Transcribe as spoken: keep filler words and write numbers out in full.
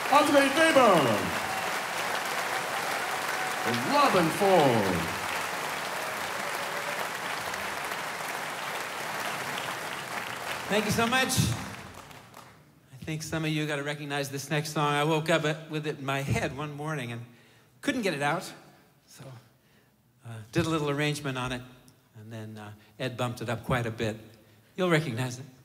Audrey Weber. Robin Ford. Thank you so much. I think some of you got to recognize this next song. I woke up with it in my head one morning and couldn't get it out, so uh, did a little arrangement on it, and then uh, Ed bumped it up quite a bit. You'll recognize it.